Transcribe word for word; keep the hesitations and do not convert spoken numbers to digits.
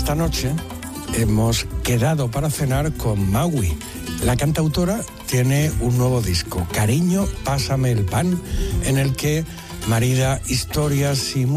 esta noche hemos quedado para cenar con Maui. La cantautora tiene un nuevo disco, Cariño, pásame el pan, en el que marida historias y